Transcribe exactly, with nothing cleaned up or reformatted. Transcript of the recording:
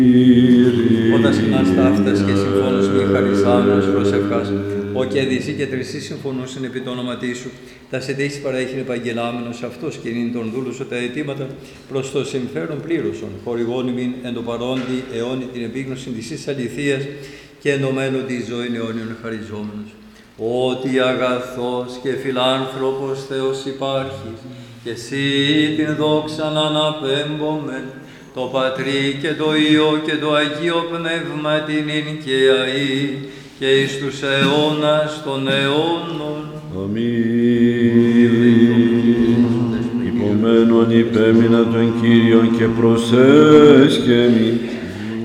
Όταν συχνάς ταύτας και συμφώνους μη χαρισάμενος προσευχάς, ο και δυσί και τρισί συμφωνούσαν επί το όνοματί σου, τα σε τέξι παραέχειν επαγγελάμενος αυτός και νυν τον δούλου σου τα αιτήματα προς το συμφέρον πλήρωσον, χορηγών ημίν εν το παρόντι αιώνι την επίγνωση της εις αληθείας και εν το μέλλοντι ζωήν αιώνιον χαριζόμενος. Ότι αγαθός και φιλάνθρωπος Θεός υπάρχεις, και εσύ την δόξαν αναπέμπομεν, το Πατρί και το Υιό και το Αγίο Πνεύμα την ειν και αεί, και εις τους αιώνας των αιώνων. Αμήν. Υπομένων υπέμεινα τον Κύριον και προσέσκεμι,